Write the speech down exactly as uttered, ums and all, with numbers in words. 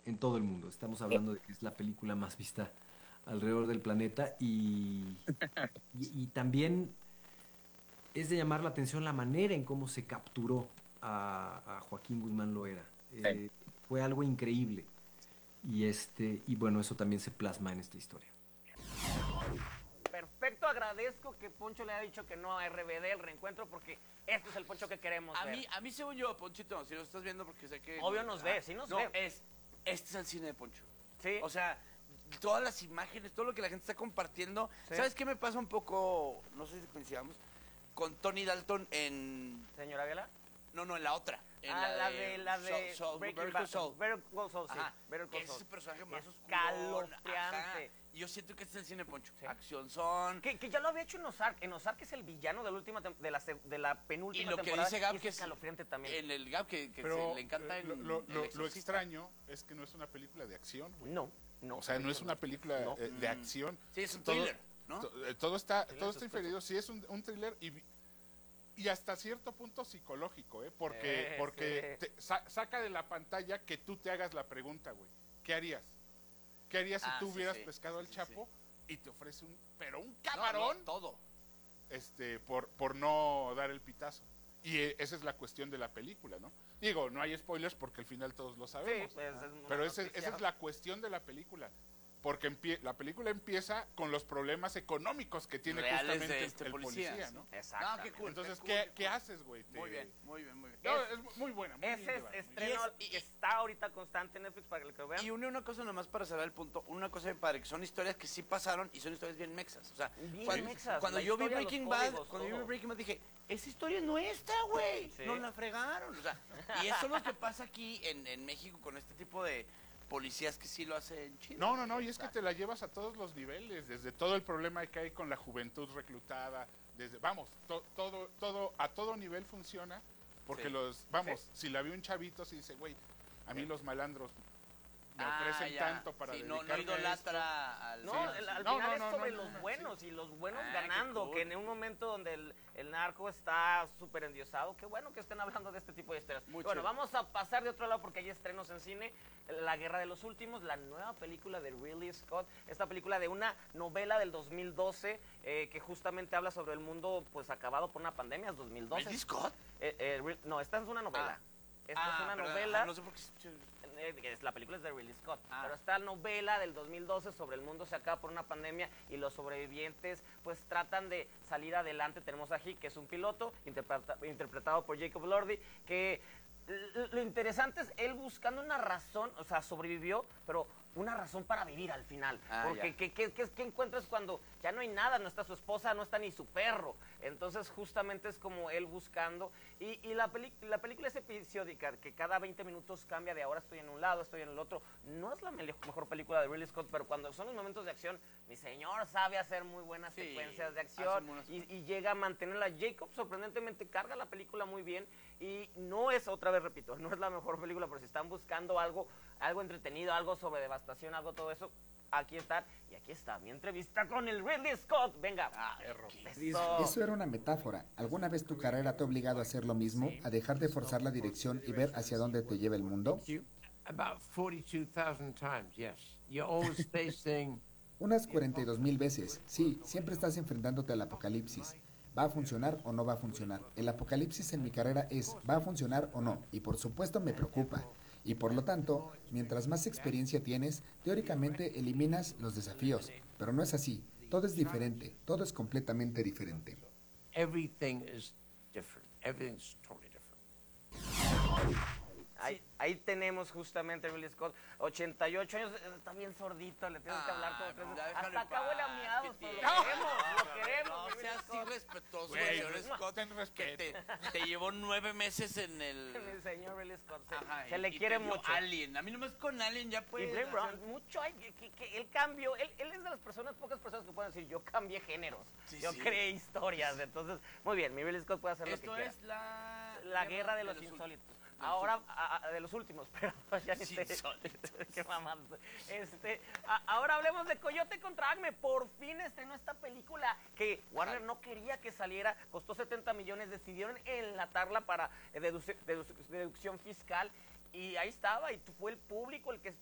en todo el mundo. Estamos hablando de que es la película más vista alrededor del planeta y, y- y también es de llamar la atención la manera en cómo se capturó a, a Joaquín Guzmán Loera. Sí. Eh, fue algo increíble y, este, y bueno, eso también se plasma en esta historia. Perfecto, agradezco que Poncho le haya dicho que no a R B D, el reencuentro, porque este es el Poncho que queremos A ver. mí, a mí según yo, Ponchito, si lo estás viendo porque sé que... Obvio nos ve, sí nos no, ve. es, este es el cine de Poncho. Sí. O sea, todas las imágenes, todo lo que la gente está compartiendo. Sí. ¿Sabes qué me pasa un poco, no sé si coincidamos, con Tony Dalton en... Señora Vela. No, no, en la otra. En Ah, la de, la de Soul, Soul, Breaking Better Bad. Call Saul. Better Call Saul, sí. Ajá, Better Call ese Saul. es el personaje más oscuro. Escalofriante. Y yo siento que este es el cine Poncho. Sí. Acción son... Que, que ya lo había hecho en Ozark. En Ozark es el villano de la última tem- de la, se- de la penúltima Y lo que temporada. dice Gab y que es es escalofriante también. en el Gab que, que Pero se le encanta eh, en lo, lo- El lo- lo Exorcista. extraño es que no es una película de acción, güey. No, no. O sea, no es una película No. eh, de acción. Sí, es un Todo- thriller, ¿no? to- eh, Todo está, Thriller todo está suspenso. inferido. Sí, es un, un thriller y, y hasta cierto punto psicológico, ¿eh? Porque, Eh, porque sí. te sa- saca de la pantalla que tú te hagas la pregunta, güey. ¿Qué harías? ¿Qué harías si Ah, tú sí, hubieras sí. pescado al Sí, sí, Chapo y te ofrece un, pero un No, camarón, no, todo. este, por, por no dar el pitazo? Y eh, esa es la cuestión de la película, ¿no? Digo, no hay spoilers porque al final todos lo Sí, sabemos. pues, es una Pero ese- noticia. esa es la cuestión de la película. Porque empie- la película empieza con los problemas económicos que tiene Reales justamente de el, este el policía, policía, sí. ¿no? Exacto. No, qué cool. Entonces, cool, ¿qué, cool. qué haces, güey? Te- Muy bien, muy bien, muy bien. No, Es- es muy buena. Muy bien Ese es llevada, muy bien. estreno Y es- y- que está ahorita constante en Netflix para que lo vean. Y une una cosa nomás para cerrar el punto, una cosa bien padre, que son historias que sí pasaron y son historias bien mexas. O sea, Bien cuando, mexas, cuando la yo vi historia, los Breaking Bad, códigos, cuando yo vi todo. Breaking Bad dije, esa historia es nuestra, güey. Sí. Nos la fregaron. O sea, y eso es lo que pasa aquí en, en México con este tipo de policías que sí lo hacen chido. No, no, no, y es que te la llevas a todos los niveles, desde todo el problema que hay con la juventud reclutada, desde, vamos, to- todo, todo, a todo nivel funciona, porque Sí. los, vamos, Sí. si la ve un chavito, si dice, güey, a mí Sí. los malandros me Ah, ofrecen ya. tanto para Sí, no, no dedicarme a esto. idolatra al... No, Sí, el- sí. al No, final no, es no, sobre no, los no, no, buenos y los buenos Ah, qué ganando, cool. que en un momento donde el, el narco está súper endiosado, qué bueno que estén hablando de este tipo de historias. Muy Bueno, chido. vamos a pasar de otro lado porque hay estrenos en cine. La Guerra de los Últimos, la nueva película de Ridley Scott, esta película de una novela del dos mil doce eh, que justamente habla sobre el mundo pues acabado por una pandemia, es dos mil doce. ¿Ridley Scott? Eh, eh, Ri- no, esta es una novela. Ah. Esta Ah, es una perdón, novela. ah, no sé por qué... Eh, es- La película es de Ridley Scott, Ah. pero está la novela del dos mil doce sobre el mundo se acaba por una pandemia y los sobrevivientes pues tratan de salir adelante. Tenemos a Hick, que es un piloto, interpreta- interpretado por Jacob Lordy, que l- lo interesante es él buscando una razón, o sea, sobrevivió, pero una razón para vivir al final. Ah, Porque ya. ¿qué, qué, qué- qué encuentras cuando ya no hay nada? No está su esposa, no está ni su perro. Entonces justamente es como él buscando. Y, y la, peli- la película es episódica, que cada veinte minutos cambia de ahora estoy en un lado, estoy en el otro. No es la me- mejor película de Ridley Scott, pero cuando son los momentos de acción, mi señor sabe hacer muy buenas Sí, secuencias de hace acción buenas y, y llega a mantenerla. Jacob sorprendentemente carga la película muy bien y no es, otra vez repito, no es la mejor película, pero si están buscando algo, algo entretenido, algo sobre devastación, algo todo eso, aquí está. Y aquí está mi entrevista con el Ridley Scott. Venga. Ah, Eso. Eso era una metáfora. ¿Alguna vez tu carrera te ha obligado a hacer lo mismo, a dejar de forzar la dirección y ver hacia dónde te lleva el mundo? About forty-two thousand times, yes. You're always facing... Unas cuarenta y dos mil veces. Sí, siempre estás enfrentándote al apocalipsis. ¿Va a funcionar o no va a funcionar? El apocalipsis en mi carrera es, ¿va a funcionar o no? Y por supuesto me preocupa. Y por lo tanto, mientras más experiencia tienes, teóricamente eliminas los desafíos. Pero no es así. Todo es diferente. Todo es completamente diferente. Everything is different. Everything's totally different. Ahí, ahí tenemos justamente a Ridley Scott, ochenta y ocho años, está bien sordito, le tengo que hablar como Ay, tres no, veces. ya déjalo Hasta en acá huele a paz, miados, que pero lo te- queremos, lo queremos. No Ridley seas Scott. irrespetuoso, Güey, señor res- Scott, ten que respeto. te, te llevó nueve meses en el... El señor Ridley Scott, se, Ajá, se y- le y quiere te dio mucho. Alien, a mí nomás con Alien ya Y puede Blade Runner, mucho hay, que, que- que él cambió, él, él es de las personas, pocas personas que pueden decir, yo cambié géneros, Sí, yo sí. creé historias, entonces, muy bien, mi Ridley Scott puede hacer lo que Esto quiera. es la... La guerra de los ul- insólitos. de los Ahora, últimos. a- a- de los últimos, pero ya ni sé. Insólitos. Qué mamada. Este, a- ahora hablemos de Coyote contra Acme. Por fin estrenó esta película que Warner no quería que saliera. Costó setenta millones. Decidieron enlatarla para eh, deduce- dedu- deducción fiscal. Y ahí estaba, y fue el público el que